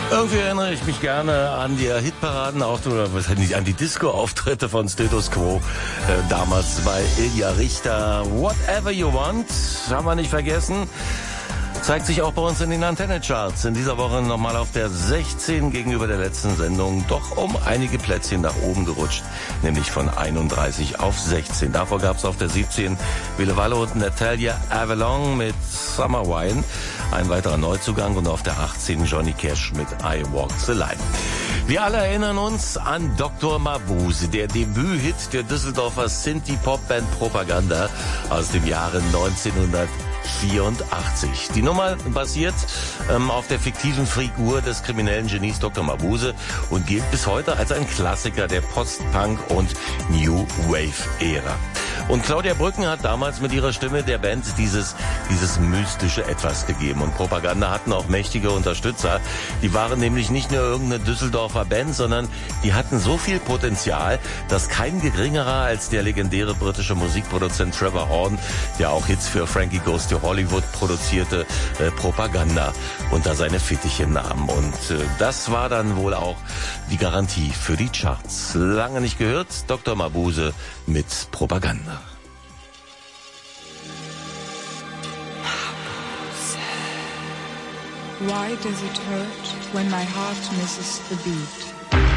Irgendwie erinnere ich mich gerne an die Hitparaden, auch oder was nicht, an die Disco-Auftritte von Status Quo damals bei Ilja Richter. Whatever You Want, haben wir nicht vergessen. Zeigt sich auch bei uns in den Antenne-Charts. In dieser Woche nochmal auf der 16 gegenüber der letzten Sendung. Doch um einige Plätzchen nach oben gerutscht. Nämlich von 31 auf 16. Davor gab es auf der 17 Ville Valle und Natalia Avalon mit Summer Wine. Ein weiterer Neuzugang. Und auf der 18 Johnny Cash mit I Walk the Line. Wir alle erinnern uns an Dr. Mabuse, der Debüthit der Düsseldorfer Synthie-Pop-Band Propaganda aus dem Jahre 1984. Die Nummer basiert auf der fiktiven Figur des kriminellen Genies Dr. Mabuse und gilt bis heute als ein Klassiker der Post-Punk- und New Wave-Ära. Und Claudia Brücken hat damals mit ihrer Stimme der Band dieses mystische Etwas gegeben. Und Propaganda hatten auch mächtige Unterstützer. Die waren nämlich nicht nur irgendeine Düsseldorfer Band, sondern die hatten so viel Potenzial, dass kein geringerer als der legendäre britische Musikproduzent Trevor Horn, der auch Hits für Frankie Goes to Hollywood produzierte, Propaganda unter seine Fittiche nahm. Und das war dann wohl auch die Garantie für die Charts. Lange nicht gehört, Dr. Mabuse mit Propaganda. Why does it hurt when my heart misses the beat?